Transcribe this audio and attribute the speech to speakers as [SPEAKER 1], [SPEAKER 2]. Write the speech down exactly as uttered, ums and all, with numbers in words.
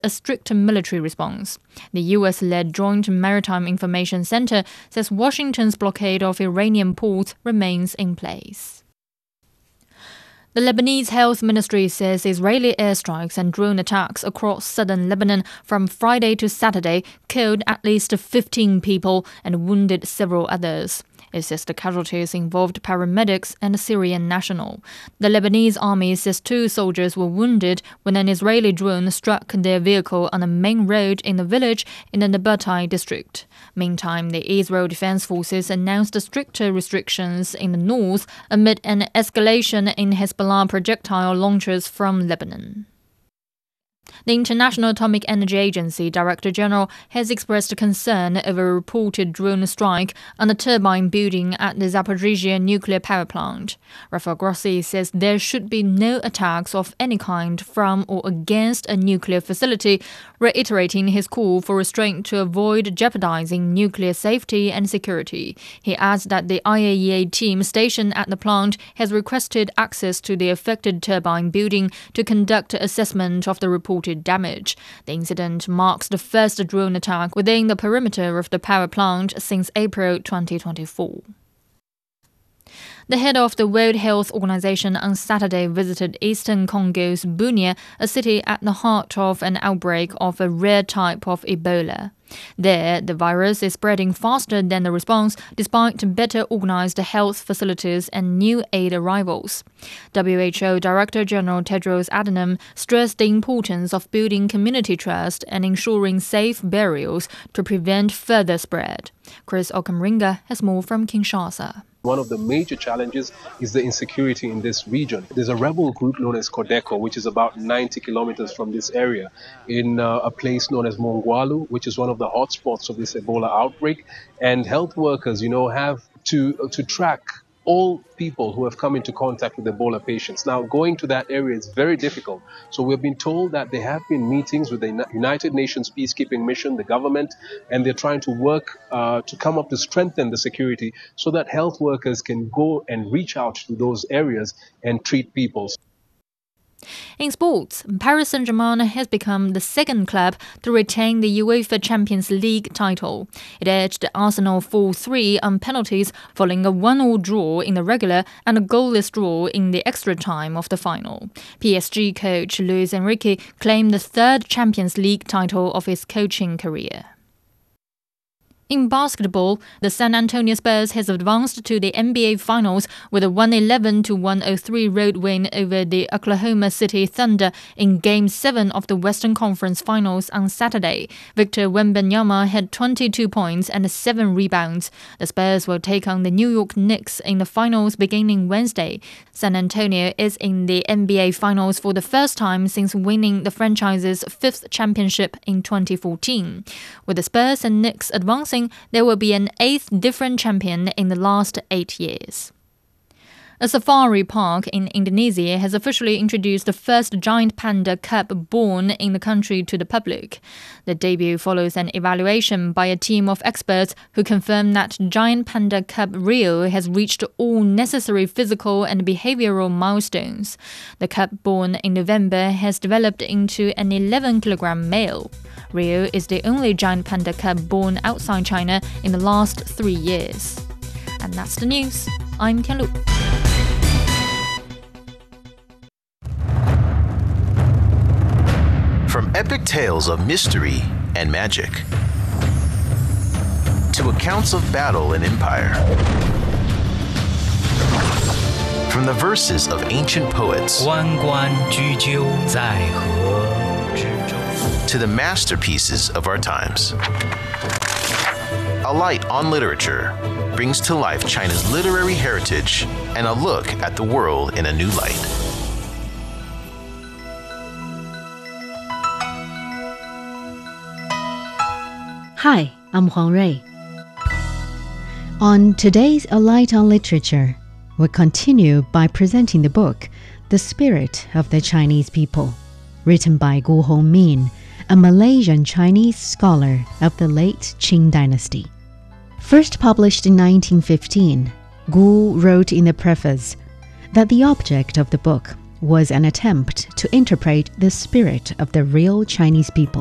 [SPEAKER 1] a strict military response. The U S-led Joint Maritime Information Center says Washington's blockade of Iranian ports remains in place. The Lebanese Health Ministry says Israeli airstrikes and drone attacks across southern Lebanon from Friday to Saturday killed at least fifteen people and wounded several others. It says the casualties involved paramedics and a Syrian national. The Lebanese army says two soldiers were wounded when an Israeli drone struck their vehicle on a main road in the village in the Nabatai district. Meantime, the Israel Defense Forces announced stricter restrictions in the north amid an escalation in Hezbollah projectile launchers from Lebanon. The International Atomic Energy Agency Director General has expressed concern over a reported drone strike on a turbine building at the Zaporizhzhia nuclear power plant. Rafael Grossi says there should be no attacks of any kind from or against a nuclear facility, reiterating his call for restraint to avoid jeopardizing nuclear safety and security. He adds that the I A E A team stationed at the plant has requested access to the affected turbine building to conduct assessment of the reported damage. The incident marks the first drone attack within the perimeter of the power plant since April twenty twenty-four. The head of the World Health Organization on Saturday visited eastern Congo's Bunia, a city at the heart of an outbreak of a rare type of Ebola. There, the virus is spreading faster than the response, despite better organized health facilities and new aid arrivals. W H O Director General Tedros Adhanom stressed the importance of building community trust and ensuring safe burials to prevent further spread. Chris Okamringa has more from Kinshasa.
[SPEAKER 2] One of the major challenges is the insecurity in this region. There's a rebel group known as Kodeko, which is about ninety kilometers from this area, in uh, a place known as Mongwalu, which is one of the hotspots of this Ebola outbreak. And health workers, you know, have to uh, to track all people who have come into contact with Ebola patients. Now, going to that area is very difficult. So we've been told that there have been meetings with the United Nations peacekeeping mission, the government, and they're trying to work uh, to come up to strengthen the security so that health workers can go and reach out to those areas and treat people.
[SPEAKER 1] In sports, Paris Saint-Germain has become the second club to retain the UEFA Champions League title. It edged Arsenal four three on penalties following a one all draw in the regular and a goalless draw in the extra time of the final. P S G coach Luis Enrique claimed the third Champions League title of his coaching career. In basketball, the San Antonio Spurs has advanced to the N B A Finals with a one eleven to one oh three road win over the Oklahoma City Thunder in Game seven of the Western Conference Finals on Saturday. Victor Wembanyama had twenty-two points and seven rebounds. The Spurs will take on the New York Knicks in the finals beginning Wednesday. San Antonio is in the N B A Finals for the first time since winning the franchise's fifth championship in twenty fourteen. With the Spurs and Knicks advancing, there will be an eighth different champion in the last eight years. A safari park in Indonesia has officially introduced the first giant panda cub born in the country to the public. The debut follows an evaluation by a team of experts who confirm that giant panda cub Rio has reached all necessary physical and behavioral milestones. The cub born in November has developed into an eleven kilogram male. Rio is the only giant panda cub born outside China in the last three years. And that's the news. I'm Tian Lu.
[SPEAKER 3] From epic tales of mystery and magic to accounts of battle and empire, from the verses of ancient poets
[SPEAKER 4] 万观雎鸠，在河之洲
[SPEAKER 3] to the masterpieces of our times. A Light on Literature brings to life China's literary heritage and a look at the world in a new light.
[SPEAKER 5] Hi, I'm Huang Rui. On today's A Light on Literature, we continue by presenting the book The Spirit of the Chinese People, written by Gu Hongmin, a Malaysian Chinese scholar of the late Qing dynasty. First published in nineteen fifteen, Gu wrote in the preface that the object of the book was an attempt to interpret the spirit of the real Chinese people.